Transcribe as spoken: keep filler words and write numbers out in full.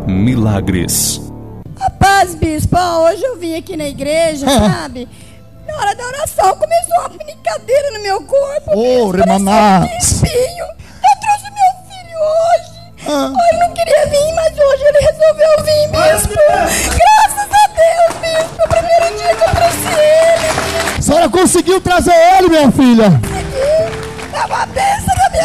Milagres. Rapaz, bispo, ó, hoje eu vim aqui na igreja, sabe? Na hora da oração começou uma brincadeira no meu corpo. Ô, Remaná. Eu trouxe meu filho hoje. Ah. Oh, ele não queria vir, mas hoje ele resolveu vir, bispo. Graças a Deus, bispo. O primeiro dia que eu trouxe ele. A senhora conseguiu trazer ele, minha filha? Consegui. É uma bênção na minha